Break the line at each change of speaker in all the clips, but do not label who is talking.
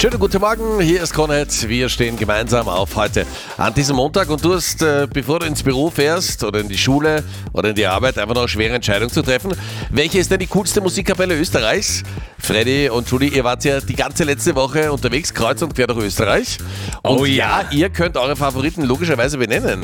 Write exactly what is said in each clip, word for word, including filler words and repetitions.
Schönen guten Morgen, hier ist Konrad. Wir stehen gemeinsam auf heute an diesem Montag und du hast, äh, bevor du ins Büro fährst oder in die Schule oder in die Arbeit, einfach noch eine schwere Entscheidung zu treffen. Welche ist denn die coolste Musikkapelle Österreichs? Freddy und Julie, ihr wart ja die ganze letzte Woche unterwegs, kreuz und quer durch Österreich. Und
Oh
ja,
ja.
ihr könnt eure Favoriten logischerweise benennen.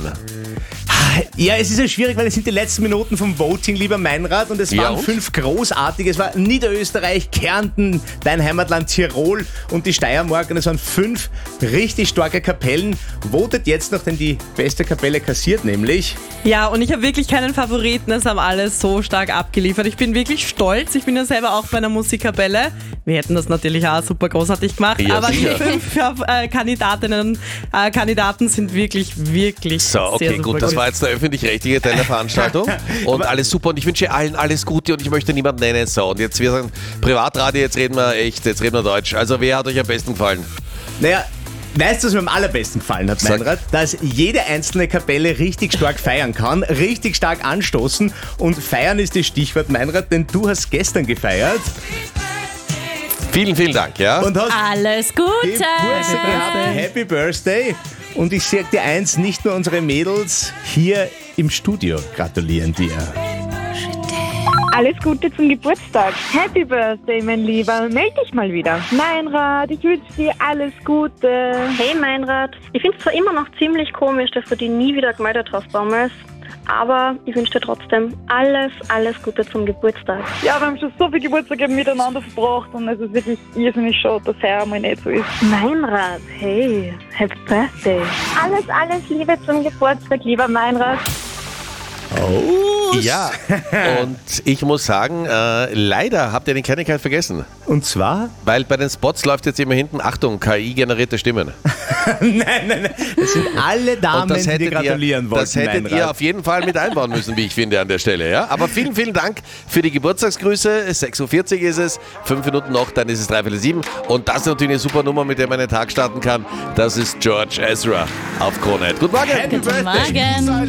Ja, es ist ja schwierig, weil es sind die letzten Minuten vom Voting, lieber Meinrad, und es
Ja,
waren
und?
fünf großartige. Es war Niederösterreich, Kärnten, dein Heimatland Tirol und die Steiermark, und es waren fünf richtig starke Kapellen. Votet jetzt noch, denn die beste Kapelle kassiert nämlich.
Ja, und ich habe wirklich keinen Favoriten, es haben alle so stark abgeliefert. Ich bin wirklich stolz, ich bin ja selber auch bei einer Musikkapelle. Wir hätten das natürlich auch super großartig gemacht,
Ja,
aber
sicher.
die fünf äh, Kandidatinnen, äh, Kandidaten sind wirklich, wirklich
So, okay,
sehr super
gut, das war jetzt der öffentlich-rechtliche Teil der Veranstaltung und alles super und ich wünsche allen alles Gute und ich möchte niemanden nennen. So, und jetzt, wir sagen Privatradio, jetzt reden wir echt, jetzt reden wir Deutsch. Also, wer hat euch am besten gefallen?
Naja, weißt du, was mir am allerbesten gefallen hat,
Sag.
Meinrad? Dass jede einzelne Kapelle richtig stark feiern kann, richtig stark anstoßen, und feiern ist das Stichwort, Meinrad, denn du hast gestern gefeiert
Vielen, vielen Dank, ja?
und hast
Alles Gute!
Geburtstag gehabt. Happy Birthday. Und ich sag dir eins, nicht nur unsere Mädels hier im Studio gratulieren dir.
Alles Gute zum Geburtstag. Happy Birthday, mein Lieber. Meld dich mal wieder. Meinrad, ich wünsche dir alles Gute.
Hey Meinrad, ich finde es zwar immer noch ziemlich komisch, dass du dich nie wieder gemeldet hast damals, aber ich wünsche dir trotzdem alles, alles Gute zum Geburtstag.
Ja, wir haben schon so viele Geburtstage miteinander verbracht und es ist wirklich irrsinnig schade, dass er einmal nicht so ist.
Meinrad, hey, Happy Birthday. Alles, alles Liebe zum Geburtstag, lieber Meinrad.
Oh.
Ja, und ich muss sagen, äh, leider habt ihr eine Kleinigkeit vergessen.
Und zwar?
Weil bei den Spots läuft jetzt immer hinten, Achtung, K I-generierte Stimmen.
nein, nein, nein. Das sind alle Damen,
Und das
die dir
hättet,
gratulieren
ihr,
wollten,
das hättet
Meinrad.
ihr auf jeden Fall mit einbauen müssen, wie ich finde, an der Stelle. Ja? Aber vielen, vielen Dank für die Geburtstagsgrüße. sechs Uhr vierzig ist es, fünf Minuten noch, dann ist es dreiviertel sieben. Und das ist natürlich eine super Nummer, mit der man einen Tag starten kann. Das ist George Ezra auf Krone. Guten Morgen!
Happy
Guten
Birthday.
Morgen!